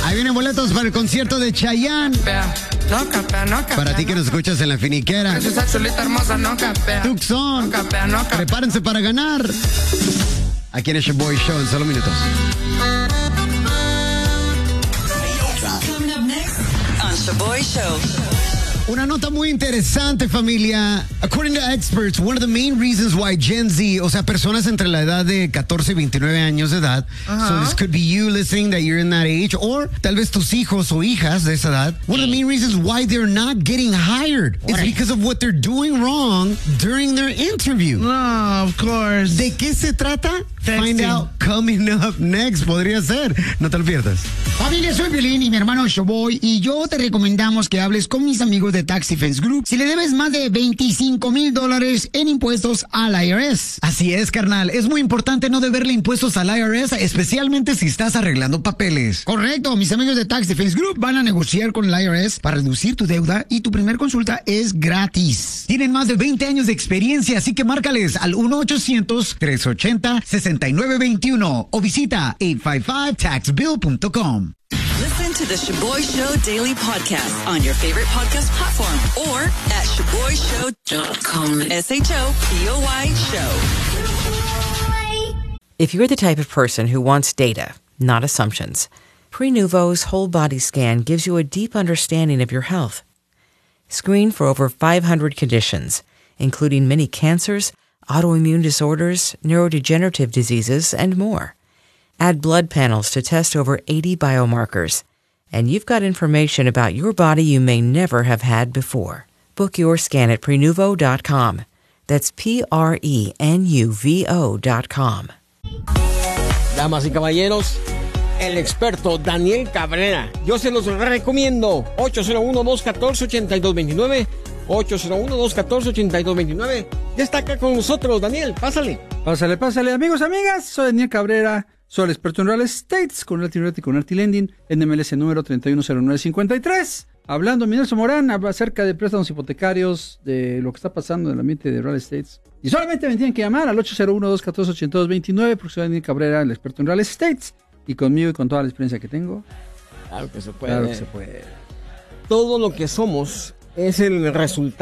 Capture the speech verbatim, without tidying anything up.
Ahí vienen boletos para el concierto de Chayanne. No capea, no capea. Para ti que nos escuchas en la finiquera. Esa chulita hermosa no capea. Tucson. No capea, no capea. Prepárense para ganar. Aquí en el Shaboy Show en solo minutos. Coming up next on Shaboy Show. Una nota muy interesante, familia. According to experts, one of the main reasons why Gen Z, o sea, personas entre la edad de catorce y veintinueve años de edad, uh-huh. so this could be you listening that you're in that age, or tal vez tus hijos o hijas de esa edad, one of the main reasons why they're not getting hired is because of what they're doing wrong during their interview. No, of course. ¿De qué se trata? Texting. Find out coming up next. Podría ser. No te lo pierdas. Familia, soy Piolín y mi hermano Showboy, y yo te recomendamos que hables con mis amigos de Tax Defense Group si le debes más de veinticinco mil dólares en impuestos al I R S. Así es, carnal. Es muy importante no deberle impuestos al I R S, especialmente si estás arreglando papeles. Correcto. Mis amigos de Tax Defense Group van a negociar con el I R S para reducir tu deuda, y tu primer consulta es gratis. Tienen más de veinte años de experiencia, así que márcales al uno ochocientos, tres ochenta, sesenta y nueve veintiuno o visita ocho cinco cinco tax bill punto com. Listen to the Shaboy Show Daily Podcast on your favorite podcast platform or at shaboy show dot com. S H O P O Y Show. If you're the type of person who wants data, not assumptions, Prenuvo's whole body scan gives you a deep understanding of your health. Screen for over five hundred conditions, including many cancers, autoimmune disorders, neurodegenerative diseases, and more. Add blood panels to test over eighty biomarkers, and you've got information about your body you may never have had before. Book your scan at prenuvo dot com. That's P R E N U V O dot com. Damas y caballeros, el experto Daniel Cabrera. Yo se los recomiendo. ocho cero uno, dos uno cuatro, ocho dos dos nueve. ocho cero uno, dos uno cuatro, ocho dos dos nueve. Ya está acá con nosotros, Daniel. Pásale. Pásale, pásale. Amigos, amigas, soy Daniel Cabrera. Soy el experto en real estate con Realty Realty, con Realty Lending, N M L S número treinta y uno cero nueve cincuenta y tres. Hablando, mi Nelson Morán, acerca de préstamos hipotecarios, de lo que está pasando en el ambiente de real estate. Y solamente me tienen que llamar al ocho cero uno, dos uno cuatro, ocho dos dos nueve, porque soy Daniel Cabrera, el experto en real estate. Y conmigo y con toda la experiencia que tengo. Claro que se puede. Claro que se puede. Todo lo que somos es el resultado